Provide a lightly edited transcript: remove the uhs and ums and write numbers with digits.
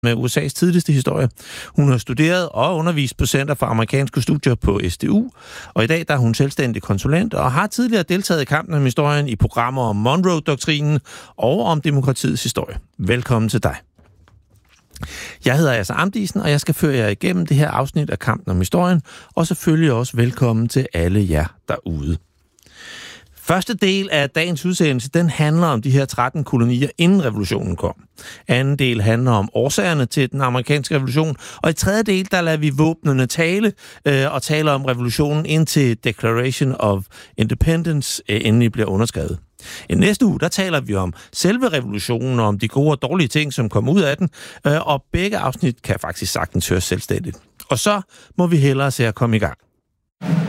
med USA's tidligste historie. Hun har studeret og undervist på Center for Amerikanske Studier på SDU, og i dag der er hun selvstændig konsulent og har tidligere deltaget i kampen om historien i programmer om Monroe-doktrinen og om demokratiets historie. Velkommen til dig. Jeg hedder Asser Amdisen, og jeg skal føre jer igennem det her afsnit af Kampen om historien, og selvfølgelig også velkommen til alle jer derude. Første del af dagens udsendelse, den handler om de her 13 kolonier, inden revolutionen kom. Anden del handler om årsagerne til den amerikanske revolution, og i tredje del, der lader vi våbnene tale, og taler om revolutionen indtil Declaration of Independence endelig bliver underskrevet. I næste uge, der taler vi om selve revolutionen, og om de gode og dårlige ting, som kom ud af den, og begge afsnit kan faktisk sagtens høres selvstændigt. Og så må vi hellere se at komme i gang.